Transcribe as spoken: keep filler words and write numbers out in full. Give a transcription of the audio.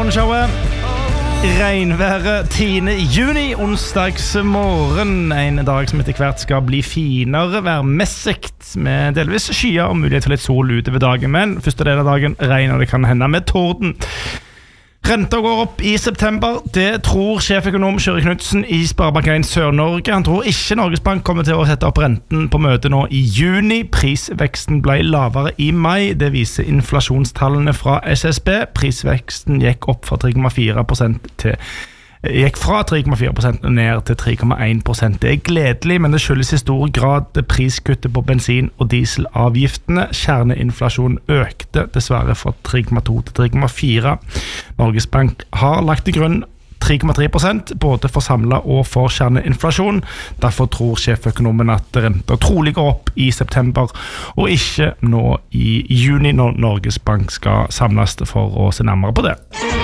Morgenshowet. Regnværet tiende juni, onsdags morgen. En dag som etter hvert skal bli finere, værmessig, med delvis skyer og mulighet for litt sol ute ved dagen. Men første del av dagen regn, og det kan hende med torden. Renta går opp i september. Det tror sjeføkonom Kjøre Knudsen i Sparebank en Sør-Norge. Han tror ikke Norges Bank kommer til å sette opp renten på møtet nå i juni. Prisveksten ble lavere i mai. Det viser inflasjonstallene fra S S B. Prisveksten gikk opp fra tre komma fire prosent til gikk fra tre komma fire prosent ned til tre komma en prosent. Det er gledelig, men det skyldes i stor grad priskuttet på bensin- og dieselavgiftene. Kjerneinflasjonen økte dessverre fra tre komma to til tre komma fire. Norges Bank har lagt til grunn tre komma tre prosent, både for samlet og for kjerneinflasjon. Derfor tror sjeføkonomen at renta trolig går opp i september, og ikke nå i juni, når Norges Bank skal samles for å se nærmere på det.